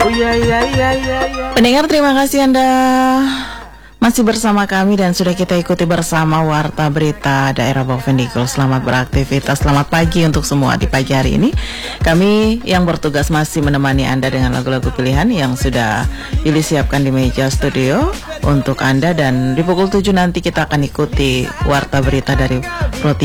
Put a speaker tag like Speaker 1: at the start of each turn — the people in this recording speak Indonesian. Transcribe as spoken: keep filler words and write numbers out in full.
Speaker 1: Oh iya iya iya iya iya.
Speaker 2: Pendengar, terima kasih Anda masih bersama kami dan sudah kita ikuti bersama Warta Berita Daerah Bovendigul. Selamat beraktivitas, selamat pagi untuk semua di pagi hari ini. Kami yang bertugas masih menemani Anda dengan lagu-lagu pilihan yang sudah Yuli siapkan di meja studio untuk Anda. Dan di pukul tujuh nanti kita akan ikuti Warta Berita dari Provinsi